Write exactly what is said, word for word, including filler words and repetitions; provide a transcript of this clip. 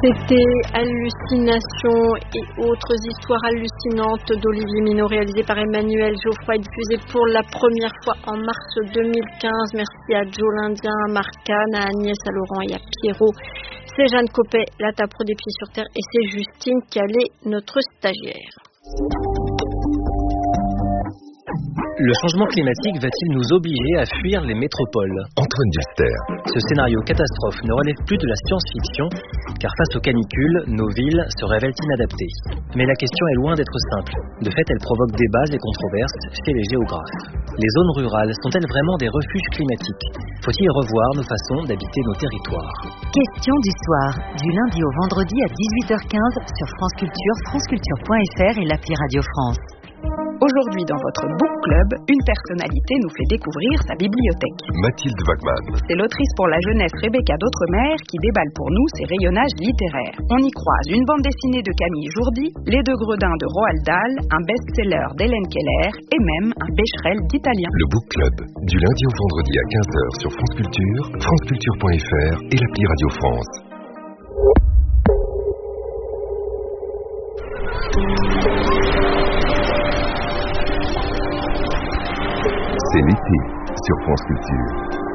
C'était Hallucinations et autres histoires hallucinantes d'Olivier Minot, réalisé par Emmanuel Geoffroy, diffusé pour la première fois en mars deux mille quinze. Merci à Joe l'Indien, à Marc Kahn, à Agnès, à Laurent et à Pierrot. C'est Jeanne Copet, la tapro des pieds sur terre, et c'est Justine Calais, notre stagiaire. Le changement climatique va-t-il nous obliger à fuir les métropoles ? Antoine Duster. Ce scénario catastrophe ne relève plus de la science-fiction, car face aux canicules, nos villes se révèlent inadaptées. Mais la question est loin d'être simple. De fait, elle provoque débats et controverses chez les géographes. Les zones rurales sont-elles vraiment des refuges climatiques ? Faut-il revoir nos façons d'habiter nos territoires ? Question du soir, du lundi au vendredi à dix-huit heures quinze sur France Culture, franceculture point f r et l'appli Radio France. Aujourd'hui, dans votre book club, une personnalité nous fait découvrir sa bibliothèque. Mathilde Wagman. C'est l'autrice pour la jeunesse Rebecca d'Outremer qui déballe pour nous ses rayonnages littéraires. On y croise une bande dessinée de Camille Jourdi, Les Deux Gredins de Roald Dahl, un best-seller d'Hélène Keller et même un Becherel d'Italien. Le book club, du lundi au vendredi à quinze heures sur France Culture, franceculture point f r et l'appli Radio France. C'est l'été sur France Culture.